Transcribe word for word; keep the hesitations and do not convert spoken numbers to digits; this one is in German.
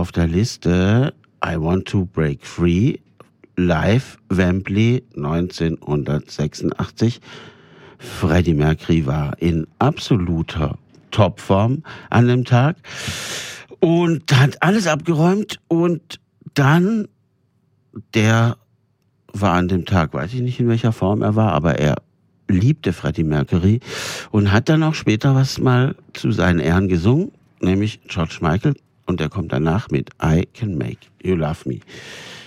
auf der Liste I Want to Break Free, live Wembley neunzehnhundertsechsundachtzig. Freddie Mercury war in absoluter Topform an dem Tag und hat alles abgeräumt. Und dann, der war an dem Tag, weiß ich nicht, in welcher Form er war, aber er liebte Freddie Mercury und hat dann auch später was mal zu seinen Ehren gesungen, nämlich George Michael, und der kommt danach mit I Can Make You Love Me.